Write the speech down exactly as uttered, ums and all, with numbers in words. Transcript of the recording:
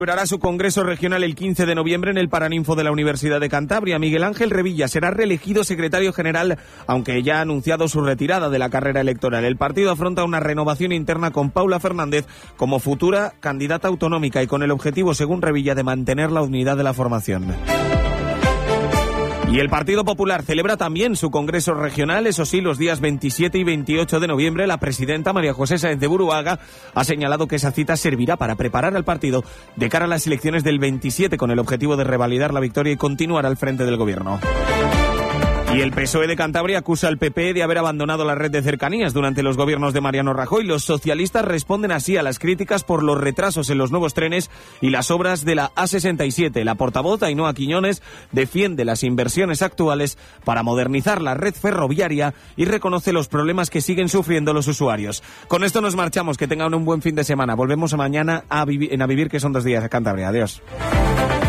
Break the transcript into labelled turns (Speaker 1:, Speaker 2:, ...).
Speaker 1: Celebrará su congreso regional el quince de noviembre en el Paraninfo de la Universidad de Cantabria. Miguel Ángel Revilla será reelegido secretario general, aunque ya ha anunciado su retirada de la carrera electoral. El partido afronta una renovación interna con Paula Fernández como futura candidata autonómica y con el objetivo, según Revilla, de mantener la unidad de la formación. Y el Partido Popular celebra también su congreso regional, eso sí, los días veintisiete y veintiocho de noviembre. La presidenta María José Sáenz de Buruaga ha señalado que esa cita servirá para preparar al partido de cara a las elecciones del veintisiete, con el objetivo de revalidar la victoria y continuar al frente del gobierno. Y el P S O E de Cantabria acusa al P P de haber abandonado la red de cercanías durante los gobiernos de Mariano Rajoy. Los socialistas responden así a las críticas por los retrasos en los nuevos trenes y las obras de la A sesenta y siete. La portavoz, Ainhoa Quiñones, defiende las inversiones actuales para modernizar la red ferroviaria y reconoce los problemas que siguen sufriendo los usuarios. Con esto nos marchamos. Que tengan un buen fin de semana. Volvemos mañana a, vivi- en A Vivir, que son dos días de Cantabria. Adiós.